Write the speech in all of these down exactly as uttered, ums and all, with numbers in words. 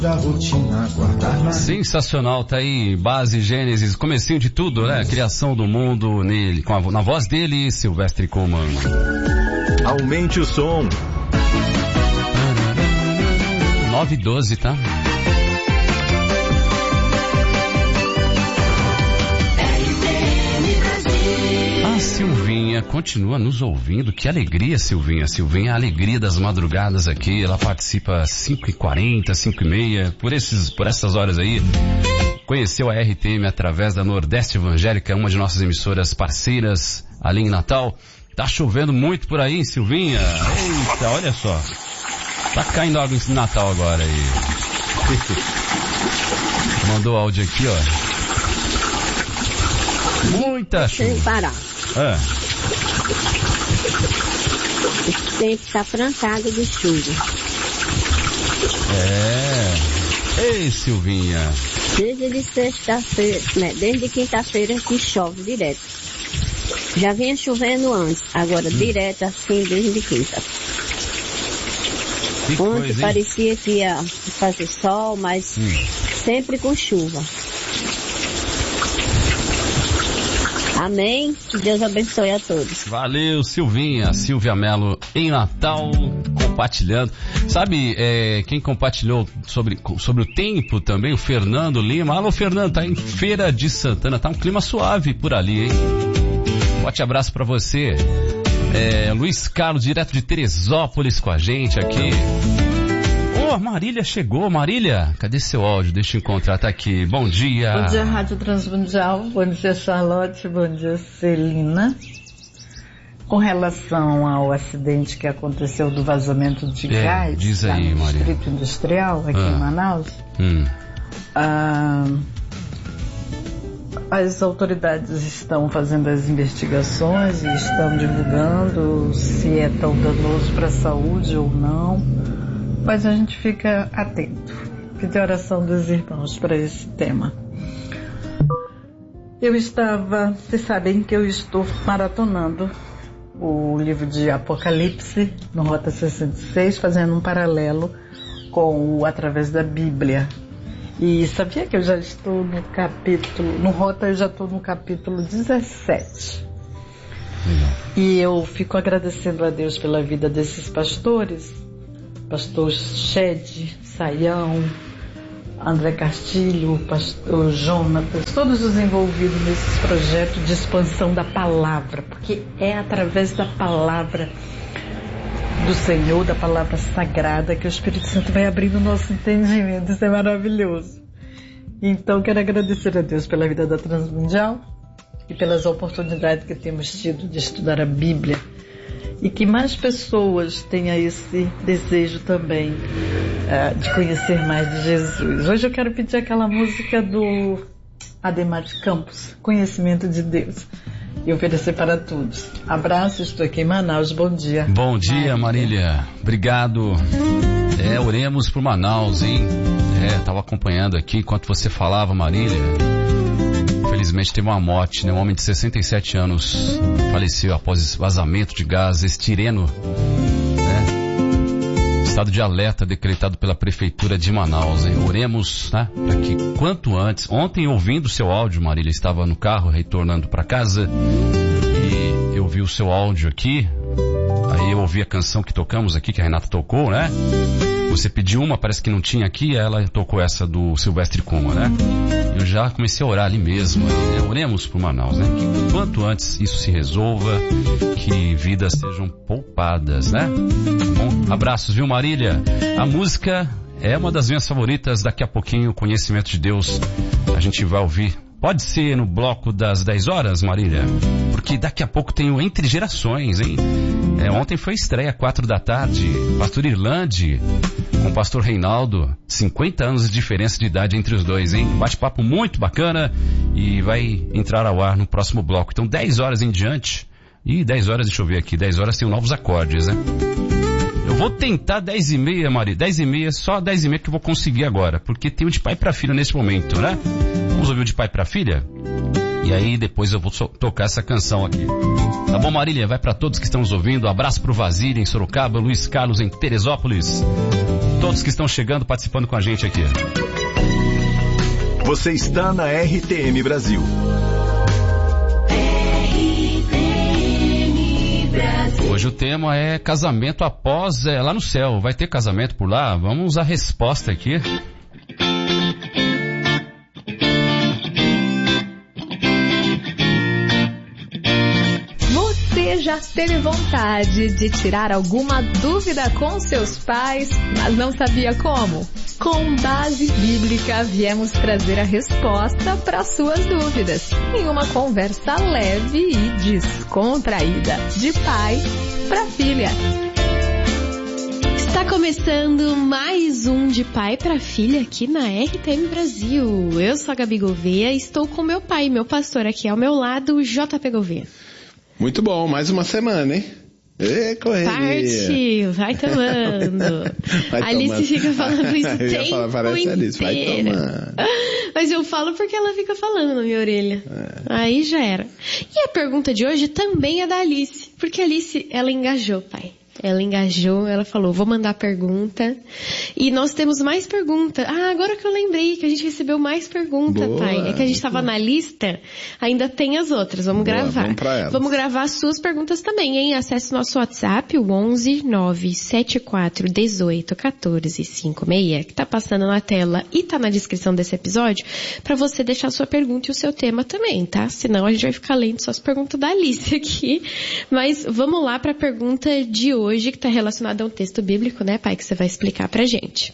Da rotina, guardar na... Sensacional, tá aí, base, Gênesis, comecinho de tudo, né? Criação do mundo nele, com a, na voz dele, Silvestre Coman. Aumente o som. nove e doze, tá? A Silvinha continua nos ouvindo. Que alegria, Silvinha. Silvinha é a alegria das madrugadas aqui. Ela participa às cinco e quarenta, cinco e meia, por, esses, por essas horas aí. Conheceu a R T M através da Nordeste Evangélica, uma de nossas emissoras parceiras ali em Natal. Tá chovendo muito por aí, Silvinha. Eita, olha só. Tá caindo água em Natal agora aí. Mandou áudio aqui, ó. Muita chuva. Sem parar. É. O tempo está trancado de chuva. É. Ei, Silvinha. Desde de sexta-feira, né? Desde quinta-feira que chove direto. Já vinha chovendo antes, agora hum. direto assim desde quinta. Que Ontem coisa, parecia que ia fazer sol, mas hum. sempre com chuva. Amém. Que Deus abençoe a todos. Valeu, Silvinha. Silvia Mello em Natal, compartilhando. Sabe, é, quem compartilhou sobre, sobre o tempo também, o Fernando Lima. Alô, Fernando, tá em Feira de Santana. Tá um clima suave por ali, hein? Forte abraço pra você. É, Luiz Carlos, direto de Teresópolis com a gente aqui. Oh, Marília chegou. Marília, cadê seu áudio? Deixa eu encontrar, tá aqui. Bom dia. Bom dia, Rádio Transmundial. Bom dia, Charlotte. Bom dia, Celina. Com relação ao acidente que aconteceu do vazamento de é, gás diz aí, no Marília. Distrito Industrial, aqui ah. em Manaus, hum. ah, as autoridades estão fazendo as investigações e estão divulgando se é tão danoso para a saúde ou não. Mas a gente fica atento. Pedir oração dos irmãos para esse tema. Eu estava, vocês sabem que eu estou maratonando o livro de Apocalipse no Rota sessenta e seis, fazendo um paralelo com o Através da Bíblia. E sabia que eu já estou no capítulo, no Rota eu já estou no capítulo dezessete. E eu fico agradecendo a Deus pela vida desses pastores, pastor Shed, Saião, André Castilho, pastor Jonatas, todos os envolvidos nesses projetos de expansão da palavra, porque é através da palavra do Senhor, da palavra sagrada, que o Espírito Santo vai abrindo o nosso entendimento. Isso é maravilhoso. Então, quero agradecer a Deus pela vida da Transmundial e pelas oportunidades que temos tido de estudar a Bíblia. E que mais pessoas tenham esse desejo também uh, de conhecer mais de Jesus. Hoje eu quero pedir aquela música do Ademar de Campos, Conhecimento de Deus, e oferecer para todos. Abraço, estou aqui em Manaus, bom dia. Bom dia, Marília. Obrigado. É, oremos por Manaus, hein? É, tava acompanhando aqui enquanto você falava, Marília. Infelizmente teve uma morte, né? Um homem de sessenta e sete anos faleceu após vazamento de gás estireno, né? Estado de alerta decretado pela Prefeitura de Manaus, hein? Oremos, né? Para que quanto antes. Ontem, ouvindo o seu áudio, Marília, estava no carro retornando para casa e eu vi o seu áudio aqui. Aí eu ouvi a canção que tocamos aqui, que a Renata tocou, né? Você pediu uma, parece que não tinha aqui, ela tocou essa do Silvestre Coman, né? Eu já comecei a orar ali mesmo, né? Oremos por Manaus, né? Que quanto antes isso se resolva, que vidas sejam poupadas, né? Tá bom? Abraços, viu, Marília? A música é uma das minhas favoritas, daqui a pouquinho, Conhecimento de Deus, a gente vai ouvir. Pode ser no bloco das dez horas, Marília? Porque daqui a pouco tem o Entre Gerações, hein? É, ontem foi estreia, quatro da tarde, Pastor Irlande com o Pastor Reinaldo, cinquenta anos de diferença de idade entre os dois, hein? Bate-papo muito bacana e vai entrar ao ar no próximo bloco. Então, dez horas em diante, e dez horas, deixa eu ver aqui, dez horas tem novos acordes, né? Eu vou tentar dez e meia, Maria, dez e meia, só dez e meia que eu vou conseguir agora, porque tem o de pai para filha nesse momento, né? Vamos ouvir o de pai para filha? E aí depois eu vou so- tocar essa canção aqui. Tá bom, Marília? Vai para todos que estão nos ouvindo. Abraço pro Vazília em Sorocaba, Luiz Carlos em Teresópolis. todos que estão chegando, participando com a gente aqui. Você está na R T M Brasil. Hoje o tema é casamento após, é, lá no céu. Vai ter casamento por lá? Vamos à resposta aqui. Você já teve vontade de tirar alguma dúvida com seus pais, mas não sabia como? Com base bíblica, viemos trazer a resposta para suas dúvidas, em uma conversa leve e descontraída, de pai para filha. Está começando mais um de pai para filha aqui na R T M Brasil. Eu sou a Gabi Gouveia e estou com meu pai, meu pastor aqui ao meu lado, o J P Gouveia. Muito bom, mais uma semana, hein? Ê, correria. Parte, vai tomando. Vai a Alice tomando. fica falando isso o eu tempo falar, parece inteiro. Alice, vai tomando. Mas eu falo porque ela fica falando na minha orelha. É. Aí já era. E a pergunta de hoje também é da Alice. Porque a Alice, ela engajou, pai. Ela engajou, ela falou, vou mandar pergunta. E nós temos mais pergunta. Ah, agora que eu lembrei que a gente recebeu mais pergunta, Boa, pai. É que a gente estava na lista, ainda tem as outras. Vamos Boa, gravar. Vamos, pra elas. Vamos gravar as suas perguntas também, hein? Acesse nosso WhatsApp, o onze nove sete quatro um oito um quatro cinco seis, que tá passando na tela e tá na descrição desse episódio, para você deixar sua pergunta e o seu tema também, tá? Senão a gente vai ficar lendo só as perguntas da Alice aqui. Mas vamos lá para a pergunta de hoje. Hoje que está relacionado a um texto bíblico, né, pai, que você vai explicar pra gente.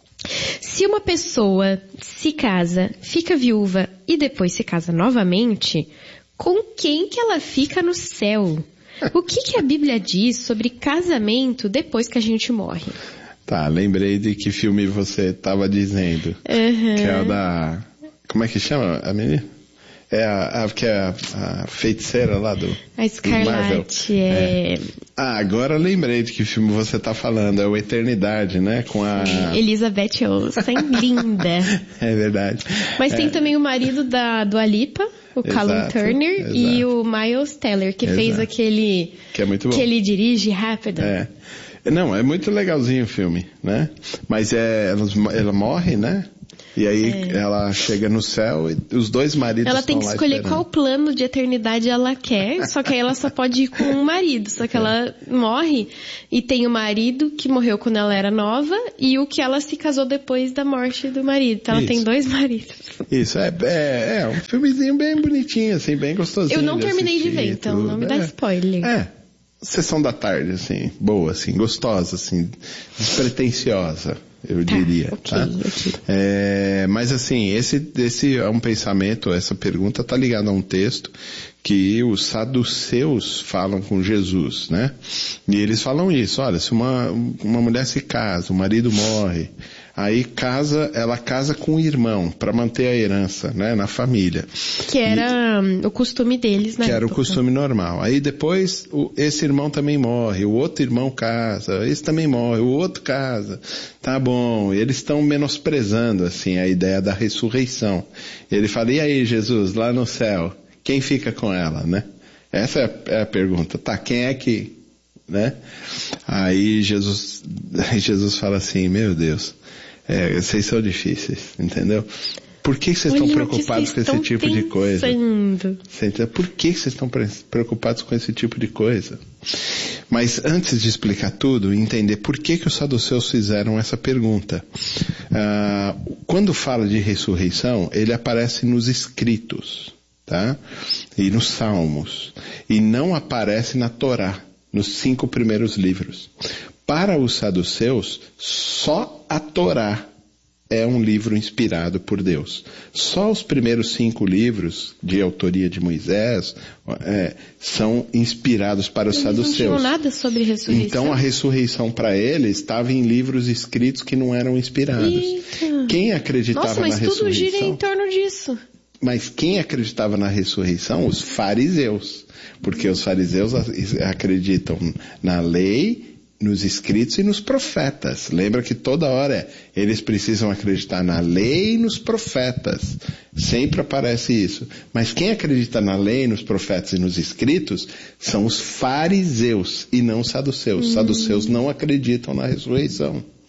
Se uma pessoa se casa, fica viúva e depois se casa novamente, com quem que ela fica no céu? O que que a Bíblia diz sobre casamento depois que a gente morre? Tá, lembrei de que filme você estava dizendo. Uhum. Que é o da... Como é que chama a menina? É a, a, que é a, a feiticeira lá do A Escarlate, é... é... Ah, agora lembrei de que filme você tá falando, é o Eternidade, né? Com a... Elizabeth Olsen, linda. É verdade. Mas é... tem também o marido da Dua Lipa, o Callum Turner, exato. E o Miles Teller, que exato. Fez aquele... Que é muito bom. Que ele dirige rápido. É. Não, é muito legalzinho o filme, né? Mas é, ela, ela morre, né? E aí é. Ela chega no céu e os dois maridos ela tem que escolher esperando. Qual plano de eternidade ela quer, só que aí ela só pode ir com um marido. Só que é. Ela morre e tem o marido que morreu quando ela era nova e o que ela se casou depois da morte do marido. Então ela Isso. Tem dois maridos. Isso, é, é, é um filmezinho bem bonitinho, assim, bem gostosinho. Eu não de terminei assistir, de ver, então tudo. Não me dá é. Spoiler. É. Sessão da tarde, assim, boa, assim, gostosa, assim, despretensiosa, eu tá, diria, okay, tá? Okay. É, mas assim, esse, esse é um pensamento, essa pergunta está ligada a um texto que os saduceus falam com Jesus, né? E eles falam isso, olha, se uma, uma mulher se casa, o marido morre, aí casa, ela casa com o irmão para manter a herança, né, na família. Que era e, o costume deles, né? Que era o costume normal. Aí depois, o, esse irmão também morre, o outro irmão casa, esse também morre, o outro casa. Tá bom, eles estão menosprezando, assim, a ideia da ressurreição. Ele fala, e aí, Jesus, lá no céu, quem fica com ela, né? Essa é a, é a pergunta. Tá, quem é que, né? Aí Jesus, aí Jesus fala assim, meu Deus, é, vocês são difíceis, entendeu? Por que vocês estão preocupados com esse tipo de coisa? Por que vocês estão preocupados com esse tipo de coisa? Mas antes de explicar tudo, entender por que que os saduceus fizeram essa pergunta. Ah, quando fala de ressurreição, ele aparece nos escritos, tá? E nos salmos. E não aparece na Torá, nos cinco primeiros livros. Para os saduceus, só a Torá é um livro inspirado por Deus. Só os primeiros cinco livros de autoria de Moisés é, são inspirados para os eles saduceus. Não tinham nada sobre ressurreição. Então a ressurreição para eles estava em livros escritos que não eram inspirados. Eita. Quem acreditava Nossa, mas na ressurreição? Tudo gira em torno disso. Mas quem acreditava na ressurreição? Os fariseus. Porque os fariseus acreditam na lei, nos escritos e nos profetas. Lembra que toda hora eles precisam acreditar na lei e nos profetas. Sempre aparece isso. Mas quem acredita na lei, nos profetas e nos escritos são os fariseus e não os saduceus. Os saduceus não acreditam na ressurreição.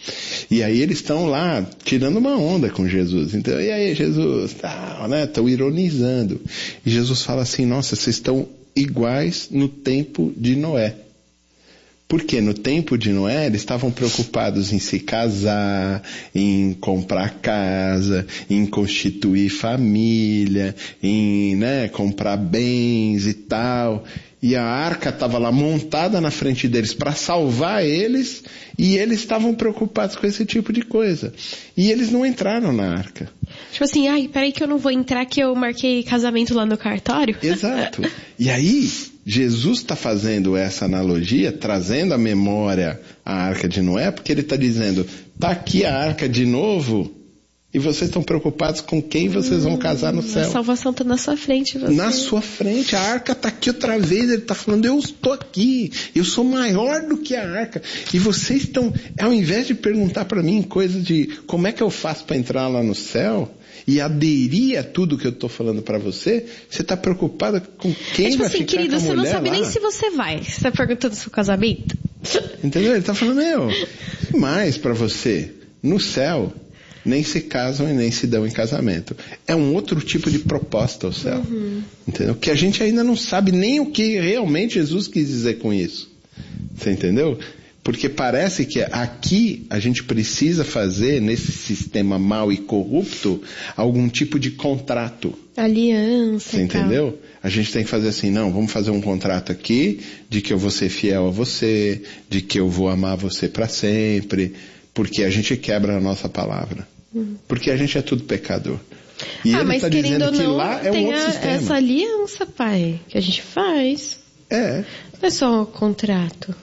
E aí eles estão lá tirando uma onda com Jesus. Então, e aí Jesus, tal, né? Estão ironizando. E Jesus fala assim, nossa, vocês estão iguais no tempo de Noé. Porque no tempo de Noé eles estavam preocupados em se casar, em comprar casa, em constituir família, em, né, comprar bens e tal. E a arca estava lá montada na frente deles para salvar eles, e eles estavam preocupados com esse tipo de coisa. E eles não entraram na arca. Tipo assim, ai, peraí que eu não vou entrar que eu marquei casamento lá no cartório. Exato. E aí, Jesus está fazendo essa analogia, trazendo à memória a arca de Noé, porque ele está dizendo, tá aqui a arca de novo, e vocês estão preocupados com quem vocês vão casar no céu. A salvação está na sua frente. Você. Na sua frente, a arca está aqui outra vez, ele está falando, eu estou aqui, eu sou maior do que a arca. E vocês estão, ao invés de perguntar para mim coisas de como é que eu faço para entrar lá no céu, e aderir a tudo que eu estou falando para você, você está preocupada com quem é tipo vai assim, ficar querido, com a mulher lá. Você não sabe nem se você vai. Você está perguntando seu casamento? Entendeu? Ele está falando, meu, mais para você, no céu, nem se casam e nem se dão em casamento. É um outro tipo de proposta ao céu. Uhum. Entendeu? Que a gente ainda não sabe nem o que realmente Jesus quis dizer com isso. Você entendeu? Porque parece que aqui a gente precisa fazer, nesse sistema mau e corrupto, algum tipo de contrato. Aliança. Você entendeu? Tal. A gente tem que fazer assim, não, vamos fazer um contrato aqui, de que eu vou ser fiel a você, de que eu vou amar você para sempre, porque a gente quebra a nossa palavra. Uhum. Porque a gente é tudo pecador. E ah, ele está dizendo que não, lá é um outro a, sistema. Essa aliança, pai, que a gente faz. É. Não é só um contrato.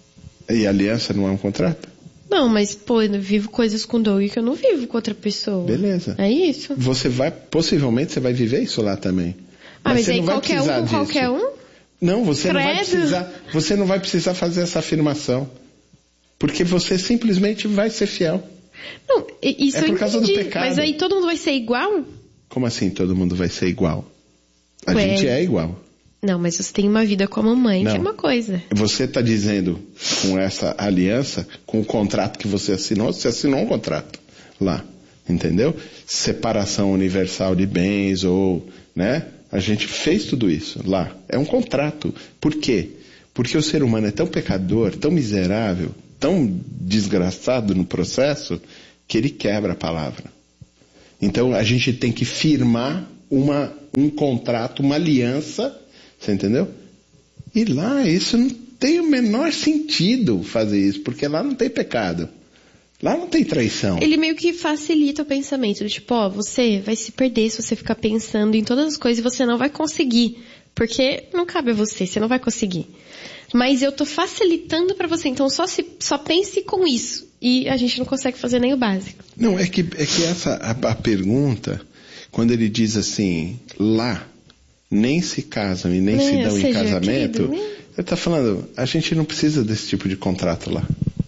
E aliança não é um contrato? Não, mas, pô, eu vivo coisas com Doug que eu não vivo com outra pessoa. Beleza. É isso. Você vai, possivelmente você vai viver isso lá também. Ah, mas, mas aí qualquer um com qualquer um? Não, você Credo. não vai precisar, você não vai precisar fazer essa afirmação. Porque você simplesmente vai ser fiel. Não, isso é por eu causa entendi, do pecado. Mas aí todo mundo vai ser igual? Como assim todo mundo vai ser igual? A Ué. gente é igual. Não, mas você tem uma vida com a mamãe, não. que é uma coisa. Você está dizendo, com essa aliança, com o contrato que você assinou, você assinou um contrato lá, entendeu? Separação universal de bens ou, né? A gente fez tudo isso lá. É um contrato. Por quê? Porque o ser humano é tão pecador, tão miserável, tão desgraçado no processo, que ele quebra a palavra. Então a gente tem que firmar uma, um contrato, uma aliança. Você entendeu? E lá, isso não tem o menor sentido fazer isso, porque lá não tem pecado. Lá não tem traição. Ele meio que facilita o pensamento, tipo, ó, você vai se perder se você ficar pensando em todas as coisas e você não vai conseguir, porque não cabe a você, você não vai conseguir. Mas eu tô facilitando pra você, então só, se, só pense com isso. E a gente não consegue fazer nem o básico. Não, é que, é que essa, a, a pergunta, quando ele diz assim, lá, nem se casam e nem, nem se dão em casamento, querido, nem... ele está falando, a gente não precisa desse tipo de contrato lá.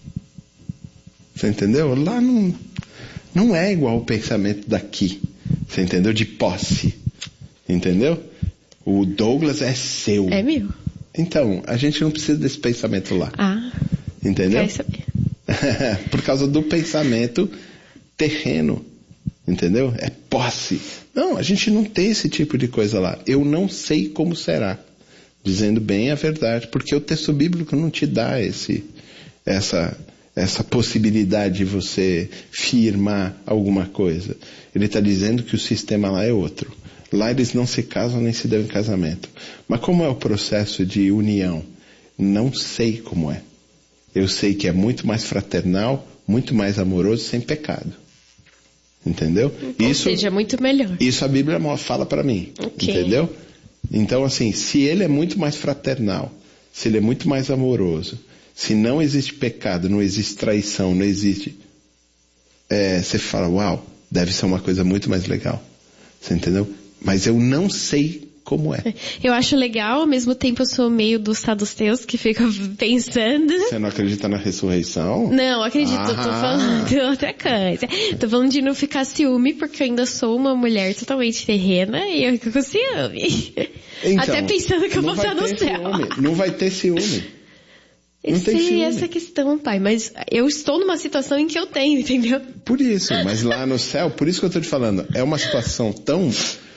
Você entendeu? Lá não, não é igual o pensamento daqui. Você entendeu? De posse. Entendeu? O Douglas é seu. É meu. Então, a gente não precisa desse pensamento lá. Ah. Entendeu? Quer saber. Por causa do pensamento terreno. Entendeu? É posse. Não, a gente não tem esse tipo de coisa lá. Eu não sei como será. Dizendo bem a verdade. Porque o texto bíblico não te dá esse, essa, essa possibilidade de você firmar alguma coisa. Ele está dizendo que o sistema lá é outro. Lá eles não se casam nem se dão em casamento. Mas como é o processo de união? Não sei como é. Eu sei que é muito mais fraternal, muito mais amoroso, sem pecado. Entendeu? Ou isso, seja, muito melhor. Isso a Bíblia fala para mim. Okay. Entendeu? Então, assim, se ele é muito mais fraternal, se ele é muito mais amoroso, se não existe pecado, não existe traição, não existe... É, você fala, uau, deve ser uma coisa muito mais legal. Você entendeu? Mas eu não sei como é. Eu acho legal, ao mesmo tempo eu sou meio dos saduceus que ficam pensando. Você não acredita na ressurreição? Não, acredito, ah. tô falando de outra coisa. Tô falando de não ficar ciúme, porque eu ainda sou uma mulher totalmente terrena e eu fico com ciúme. Então, até pensando que eu vou estar no céu. Ciúme. Não vai ter ciúme. Não tem Sim, ciúme. essa é a questão, pai. Mas eu estou numa situação em que eu tenho, entendeu? Por isso, mas lá no céu, por isso que eu tô te falando, é uma situação tão...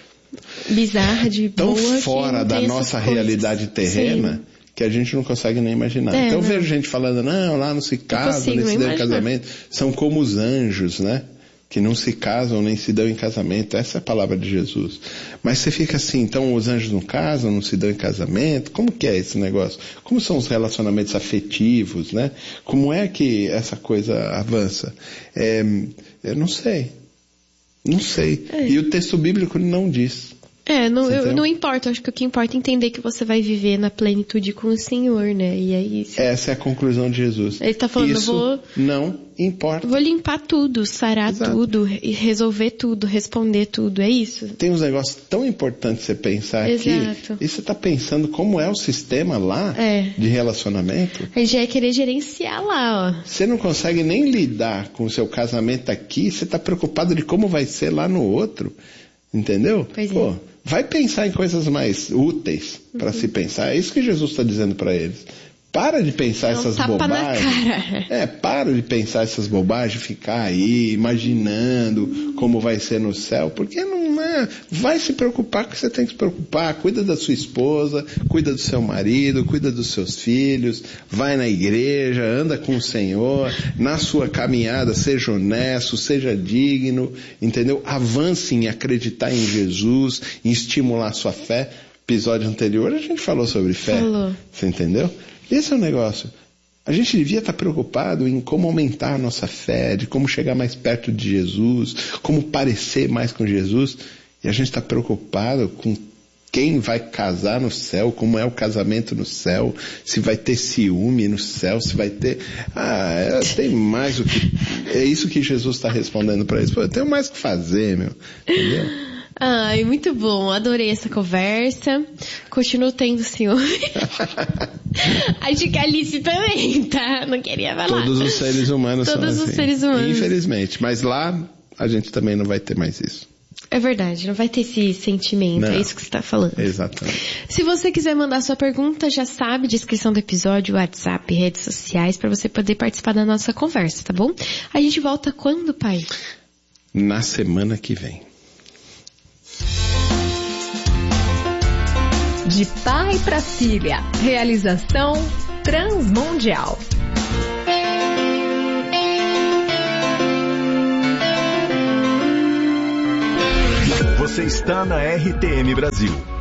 bizarra, de tão boa, fora da nossa realidade terrena, sim, que a gente não consegue nem imaginar. É, então eu vejo gente falando, não, lá não se casam, nem se dão em casamento. São como os anjos, né? Que não se casam nem se dão em casamento. Essa é a palavra de Jesus. Mas você fica assim, então os anjos não casam, não se dão em casamento? Como que é esse negócio? Como são os relacionamentos afetivos, né? Como é que essa coisa avança? É, eu não sei. Não sei. É. E o texto bíblico não diz. É, não, eu, não importa, acho que o que importa é entender que você vai viver na plenitude com o Senhor, né? E aí, se... Essa é a conclusão de Jesus. Ele tá falando, Isso vou... não importa. Vou limpar tudo, sarar Exato. tudo, resolver tudo, responder tudo, é isso? Tem uns negócios tão importantes você pensar Exato. aqui, e você tá pensando como é o sistema lá é. de relacionamento. A gente já ia querer gerenciar lá, ó. Você não consegue nem lidar com o seu casamento aqui, você tá preocupado de como vai ser lá no outro, entendeu? Pois Pô, é. vai pensar em coisas mais úteis para uhum. se pensar. É isso que Jesus está dizendo para eles. Para de pensar é um essas tapa bobagens. Na cara. É, para de pensar essas bobagens, ficar aí imaginando como vai ser no céu, porque não é. Vai se preocupar com o que você tem que se preocupar. Cuida da sua esposa, cuida do seu marido, cuida dos seus filhos, vai na igreja, anda com o Senhor, na sua caminhada, seja honesto, seja digno, entendeu? Avance em acreditar em Jesus, em estimular a sua fé. Episódio anterior a gente falou sobre fé. Falou. Você entendeu? Esse é o negócio. A gente devia estar preocupado em como aumentar a nossa fé, de como chegar mais perto de Jesus, como parecer mais com Jesus. E a gente está preocupado com quem vai casar no céu, como é o casamento no céu, se vai ter ciúme no céu, se vai ter... Ah, é, tem mais o que... É isso que Jesus está respondendo para eles. Pô, eu tenho mais o que fazer, meu. Entendeu? Ai, muito bom. Adorei essa conversa. Continuo tendo ciúme. Acho que a Alice também, tá? Não queria falar. Todos os seres humanos Todos são os assim. seres humanos. Infelizmente. Mas lá, a gente também não vai ter mais isso. É verdade, não vai ter esse sentimento, não. É isso que você está falando. Exatamente. Se você quiser mandar sua pergunta, já sabe, descrição do episódio, WhatsApp, redes sociais, para você poder participar da nossa conversa, tá bom? A gente volta quando, pai? Na semana que vem. De pai para filha. Realização Transmundial. Você está na R T M Brasil.